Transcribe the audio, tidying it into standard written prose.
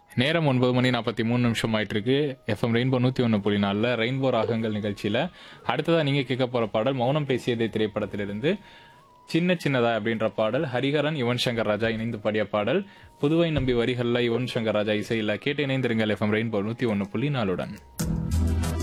நேரம் 9:43 ஆயிட்டு இருக்கு. எஃப்எம் ரெயின்போ 101.4 ரெயின்போ ராகங்கள் நிகழ்ச்சியில் அடுத்ததாக நீங்கள் கேட்க போகிற பாடல் மௌனம் பேசியதே திரைப்படத்திலிருந்து சின்ன சின்னதா அப்படின்ற பாடல். ஹரிஹரன், யுவன் சங்கர் ராஜா இணைந்து பாடிய பாடல். புதுவை நம்பி வரிகளில் யுவன் சங்கர் ராஜா இசையில் கேட்டு இணைந்திருங்கள் எஃப்எம் ரெயின்போ 101.4.